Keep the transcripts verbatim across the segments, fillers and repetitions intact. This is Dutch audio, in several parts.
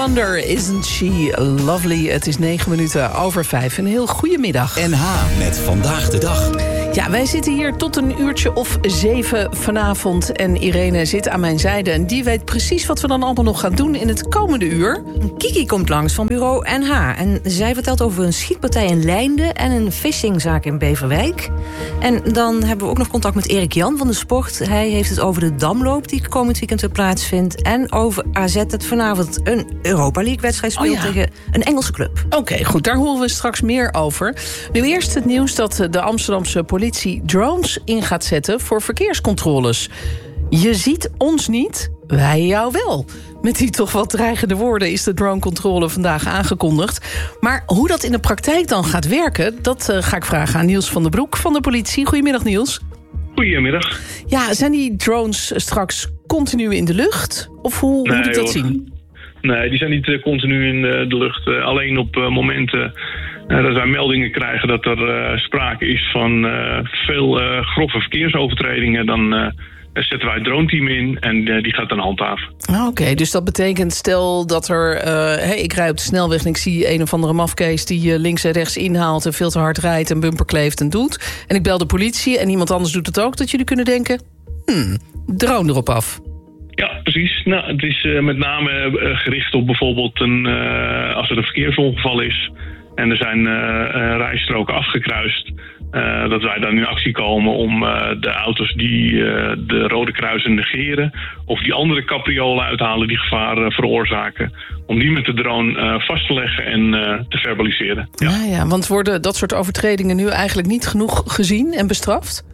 Wonder, isn't she lovely? Het is negen minuten over vijf. Een heel goede middag. N H met Vandaag de Dag. Ja, wij zitten hier tot een uurtje of zeven vanavond. En Irene zit aan mijn zijde. En die weet precies wat we dan allemaal nog gaan doen in het komende uur. Kiki komt langs van bureau N H. En zij vertelt over een schietpartij in Leinden en een phishingzaak in Beverwijk. En dan hebben we ook nog contact met Erik Jan van de Sport. Hij heeft het over de Damloop die komend weekend weer plaatsvindt. En over A Z dat vanavond een Europa League-wedstrijd speelt oh ja. tegen een Engelse club. Oké, okay, goed, daar horen we straks meer over. Nu eerst het nieuws dat de Amsterdamse politie drones in gaat zetten voor verkeerscontroles. Je ziet ons niet, wij jou wel. Met die toch wat dreigende woorden is de dronecontrole vandaag aangekondigd. Maar hoe dat in de praktijk dan gaat werken, dat uh, ga ik vragen aan Niels van den Broek van de politie. Goedemiddag, Niels. Goedemiddag. Ja, zijn die drones straks continu in de lucht? Of hoe nee, moet ik dat hoor. zien? Nee, die zijn niet uh, continu in uh, de lucht. Uh, alleen op uh, momenten uh, dat wij meldingen krijgen dat er uh, sprake is van uh, veel uh, grove verkeersovertredingen, dan uh, zetten wij het drone-team in en uh, die gaat dan handhaven. Oké, okay, dus dat betekent, stel dat er... Uh, hey, ik rij op de snelweg en ik zie een of andere mafkees die uh, links en rechts inhaalt en veel te hard rijdt en bumper kleeft en doet. En ik bel de politie en iemand anders doet het ook, dat jullie kunnen denken, hmm, drone erop af. Ja, precies. Nou, het is uh, met name uh, gericht op bijvoorbeeld een, uh, als er een verkeersongeval is en er zijn uh, uh, rijstroken afgekruist, uh, dat wij dan in actie komen om uh, de auto's die uh, de rode kruisen negeren of die andere capriolen uithalen die gevaar uh, veroorzaken, om die met de drone uh, vast te leggen en uh, te verbaliseren. Ja. Ja, ja, want worden dat soort overtredingen nu eigenlijk niet genoeg gezien en bestraft?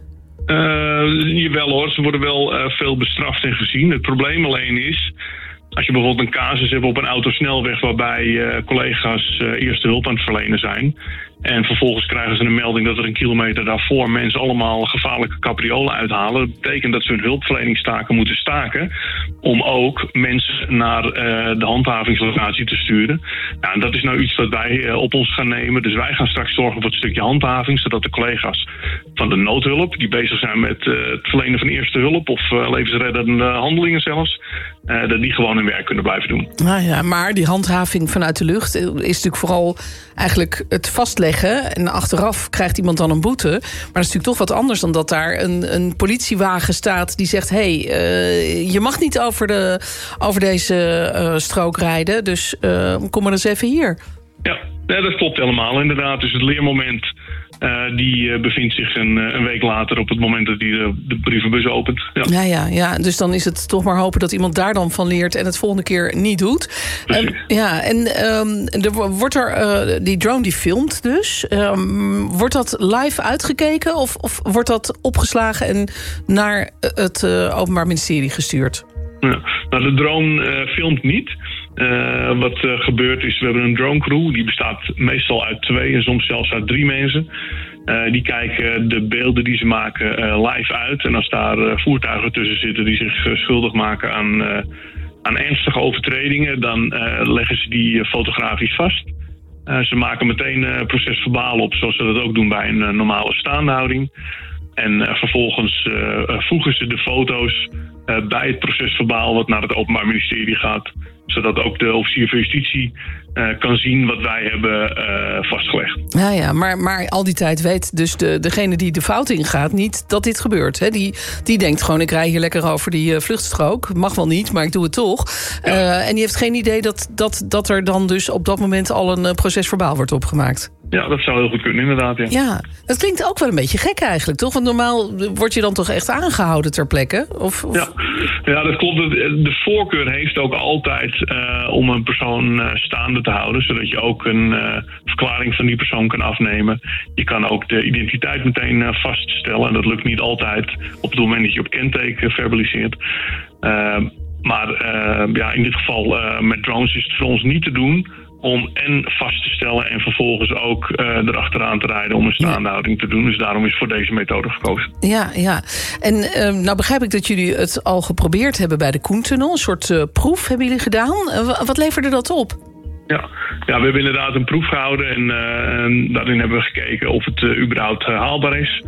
Uh, jawel hoor, ze worden wel uh, veel bestraft en gezien. Het probleem alleen is, als je bijvoorbeeld een casus hebt op een autosnelweg waarbij uh, collega's uh, eerste hulp aan het verlenen zijn en vervolgens krijgen ze een melding dat er een kilometer daarvoor mensen allemaal gevaarlijke capriolen uithalen. Dat betekent dat ze hun hulpverleningstaken moeten staken om ook mensen naar uh, de handhavingslocatie te sturen. Nou, en dat is nou iets wat wij uh, op ons gaan nemen. Dus wij gaan straks zorgen voor het stukje handhaving, zodat de collega's van de noodhulp, die bezig zijn met uh, het verlenen van eerste hulp of uh, levensreddende handelingen zelfs, uh, dat die gewoon hun werk kunnen blijven doen. Nou ja, maar die handhaving vanuit de lucht is natuurlijk vooral eigenlijk het vastleggen. En achteraf krijgt iemand dan een boete. Maar dat is natuurlijk toch wat anders dan dat daar een, een politiewagen staat die zegt, hé, hey, uh, je mag niet over, de, over deze uh, strook rijden, dus uh, kom maar eens even hier. Ja, ja, dat klopt helemaal inderdaad. Dus het leermoment uh, die uh, bevindt zich een, een week later op het moment dat hij de, de brievenbus opent. Ja. Ja, ja, ja, dus dan is het toch maar hopen dat iemand daar dan van leert en het volgende keer niet doet. Um, ja, en um, er wordt er, uh, die drone die filmt dus. Um, wordt dat live uitgekeken of, of wordt dat opgeslagen en naar het uh, Openbaar Ministerie gestuurd? Ja, nou, de drone uh, filmt niet. Uh, wat uh, gebeurt is, we hebben een dronecrew. Die bestaat meestal uit twee en soms zelfs uit drie mensen. Uh, die kijken de beelden die ze maken uh, live uit. En als daar uh, voertuigen tussen zitten die zich uh, schuldig maken aan, uh, aan ernstige overtredingen, dan uh, leggen ze die uh, fotografisch vast. Uh, ze maken meteen uh, procesverbaal op, zoals ze dat ook doen bij een uh, normale staande houding. En uh, vervolgens uh, uh, voegen ze de foto's uh, bij het procesverbaal wat naar het Openbaar Ministerie gaat, zodat ook de officier van justitie uh, kan zien wat wij hebben uh, vastgelegd. Ja, ja, maar, maar al die tijd weet dus de, degene die de fout ingaat niet dat dit gebeurt. Hè? Die, die denkt gewoon, ik rij hier lekker over die uh, vluchtstrook. Mag wel niet, maar ik doe het toch. Ja. Uh, en die heeft geen idee dat, dat, dat er dan dus op dat moment al een uh, procesverbaal wordt opgemaakt. Ja, dat zou heel goed kunnen, inderdaad. Ja. ja, dat klinkt ook wel een beetje gek eigenlijk, toch? Want normaal word je dan toch echt aangehouden ter plekke? Of, of... Ja. ja, dat klopt. De voorkeur heeft ook altijd uh, om een persoon uh, staande te houden, zodat je ook een uh, verklaring van die persoon kan afnemen. Je kan ook de identiteit meteen uh, vaststellen. En dat lukt niet altijd op het moment dat je op kenteken verbaliseert. Uh, maar uh, ja, in dit geval uh, met drones is het voor ons niet te doen om en vast te stellen en vervolgens ook uh, erachteraan te rijden om een staande houding te doen. Dus daarom is voor deze methode gekozen. Ja, ja. En uh, nou begrijp ik dat jullie het al geprobeerd hebben bij de Koentunnel. Een soort uh, proef hebben jullie gedaan. Uh, wat leverde dat op? Ja. ja, we hebben inderdaad een proef gehouden en, uh, en daarin hebben we gekeken of het uh, überhaupt uh, haalbaar is.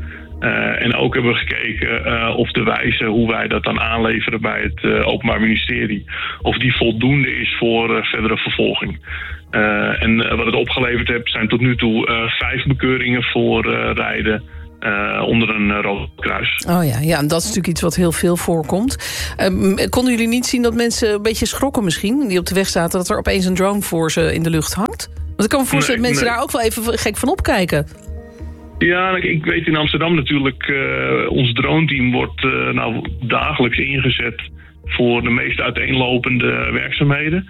Uh, en ook hebben we gekeken uh, of de wijze hoe wij dat dan aanleveren bij het uh, Openbaar Ministerie, of die voldoende is voor uh, verdere vervolging. Uh, en uh, wat het opgeleverd heeft zijn tot nu toe uh, vijf bekeuringen voor uh, rijden Uh, onder een uh, rood kruis. Oh ja, ja, en dat is natuurlijk iets wat heel veel voorkomt. Uh, konden jullie niet zien dat mensen een beetje schrokken misschien, die op de weg zaten, dat er opeens een drone voor ze in de lucht hangt? Want ik kan me voorstellen nee, dat mensen nee. daar ook wel even gek van opkijken. Ja, ik weet in Amsterdam natuurlijk, uh, ons drone-team wordt uh, nou dagelijks ingezet voor de meest uiteenlopende werkzaamheden.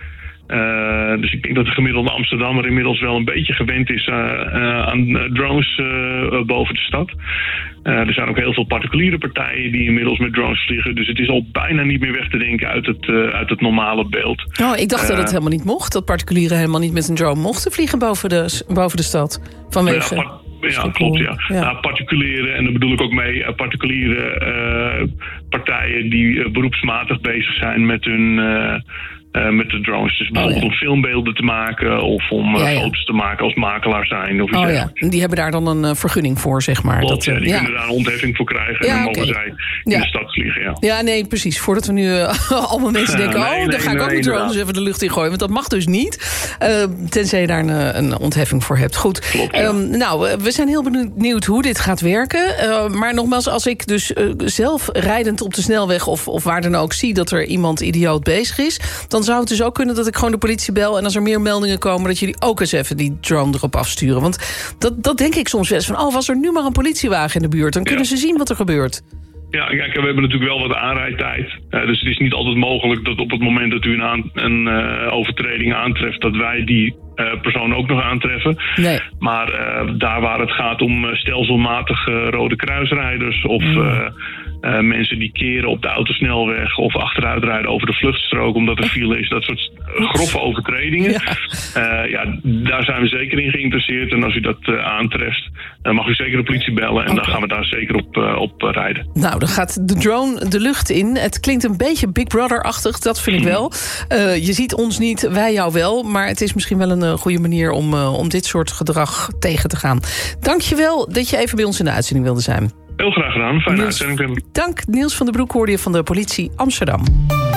Uh, dus ik denk dat de gemiddelde Amsterdammer inmiddels wel een beetje gewend is uh, uh, aan drones uh, boven de stad. Uh, er zijn ook heel veel particuliere partijen die inmiddels met drones vliegen. Dus het is al bijna niet meer weg te denken uit het, uh, uit het normale beeld. Oh, ik dacht uh, dat het helemaal niet mocht. Dat particulieren helemaal niet met een drone mochten vliegen boven de, boven de stad. Vanwege... Ja, Ja, klopt, ja. ja. Nou, particuliere, en daar bedoel ik ook mee, uh, particuliere uh, partijen die uh, beroepsmatig bezig zijn met hun... Uh, Uh, met de drones. Dus bijvoorbeeld oh, ja. om filmbeelden te maken of om uh, ja, ja. foto's te maken als makelaar zijn. Of iets oh ja, die hebben daar dan een uh, vergunning voor, zeg maar. Klopt, dat, ja, die ja. kunnen daar een ontheffing voor krijgen ja, en dan okay. mogen zij in ja. de stad vliegen. Ja. ja, nee, precies. Voordat we nu uh, allemaal mensen denken, uh, nee, oh, dan nee, ga ik nee, ook mijn drones even de lucht in gooien. Want dat mag dus niet. Uh, tenzij je daar een, een ontheffing voor hebt. Goed. Klopt, ja. um, nou, we zijn heel benieuwd hoe dit gaat werken. Uh, maar nogmaals, als ik dus uh, zelf rijdend op de snelweg of, of waar dan ook zie dat er iemand idioot bezig is, dan zou het dus ook kunnen dat ik gewoon de politie bel en als er meer meldingen komen, dat jullie ook eens even die drone erop afsturen. Want dat, dat denk ik soms wel eens van, oh, was er nu maar een politiewagen in de buurt, dan kunnen ja. ze zien wat er gebeurt. Ja, kijk, we hebben natuurlijk wel wat aanrijdtijd. Uh, dus het is niet altijd mogelijk dat op het moment dat u een, aan, een uh, overtreding aantreft, dat wij die uh, persoon ook nog aantreffen. Nee. Maar uh, daar waar het gaat om uh, stelselmatig uh, rode kruisrijders of mm. uh, uh, mensen die keren op de autosnelweg of achteruitrijden over de vluchtstrook omdat er file is, dat soort grove overtredingen. Ja. Uh, ja, daar zijn we zeker in geïnteresseerd. En als u dat uh, aantreft, dan mag u zeker de politie bellen en okay. dan gaan we daar zeker op, uh, op uh, rijden. Nou, dan gaat de drone de lucht in. Het klinkt een beetje Big Brother-achtig, dat vind ik wel. Uh, je ziet ons niet, wij jou wel. Maar het is misschien wel een uh, goede manier om, uh, om dit soort gedrag tegen te gaan. Dank je wel dat je even bij ons in de uitzending wilde zijn. Heel graag gedaan. Fijne Niels, uitzending. Dank. Niels van den Broek hoorde je van de politie Amsterdam.